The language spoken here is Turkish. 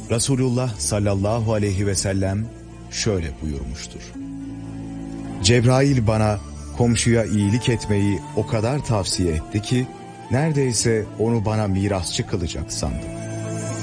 Resulullah sallallahu aleyhi ve sellem şöyle buyurmuştur. Cebrail bana komşuya iyilik etmeyi o kadar tavsiye etti ki neredeyse onu bana mirasçı kılacak sandım.